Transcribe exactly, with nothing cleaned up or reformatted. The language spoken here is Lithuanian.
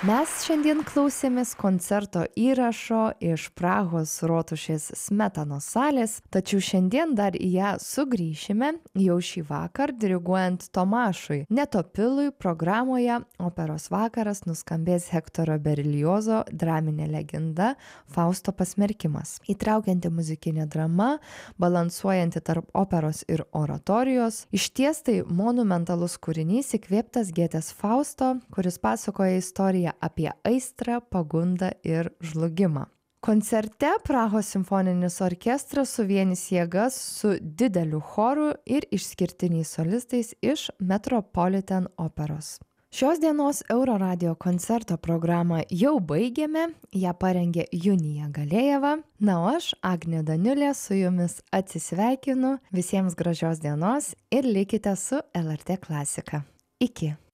Mes šiandien klausėmės koncerto įrašo iš Prahos Rotušės Smetanos salės, tačiau šiandien dar į ją sugrįšime jau šį vakar diriguojant Tomašui Netopilui programoje Operos vakaras nuskambės Hektoro Berliozo draminė legenda Fausto pasmerkimas. Įtraukianti muzikinė drama, balansuojanti tarp operos ir oratorijos, išties tai monumentalus kūrinys įkvėptas Gėtės Fausto, kuris pasakoja istoriją apie aistrą, pagundą ir žlugimą. Koncerte Prahos simfoninis orkestras suvienys jėgas su dideliu choru ir išskirtiniais solistais iš Metropolitan operos. Šios dienos Euroradijo koncerto programą jau baigėme, ją parengė Junija Galėjeva, na o aš, Agnė Daniulė, su jumis atsisveikinu, visiems gražios dienos ir likite su L R T klasika. Iki.